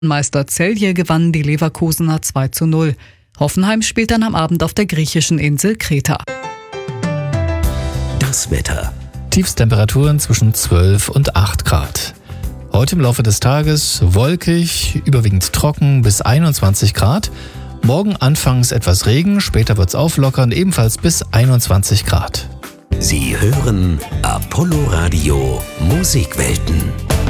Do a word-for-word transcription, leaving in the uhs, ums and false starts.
Meister Celje gewannen die Leverkusener zwei zu null. Hoffenheim spielt dann am Abend auf der griechischen Insel Kreta. Das Wetter. Tiefstemperaturen zwischen zwölf und acht Grad. Heute im Laufe des Tages wolkig, überwiegend trocken bis einundzwanzig Grad. Morgen anfangs etwas Regen, später wird's auflockern, ebenfalls bis einundzwanzig Grad. Sie hören Apollo Radio Musikwelten.